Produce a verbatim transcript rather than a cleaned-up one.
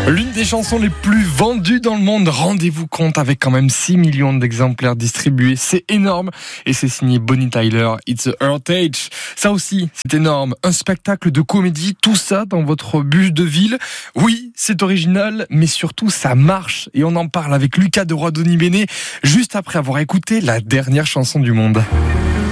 L'une des chansons les plus vendues dans le monde, rendez-vous compte, avec quand même six millions d'exemplaires distribués, c'est énorme, et c'est signé Bonnie Tyler, It's a Heritage. Ça aussi, c'est énorme, un spectacle de comédie, tout ça dans votre bus de ville. Oui, c'est original, mais surtout ça marche, et on en parle avec Lucas de Roi Doni Béné, juste après avoir écouté la dernière chanson du monde.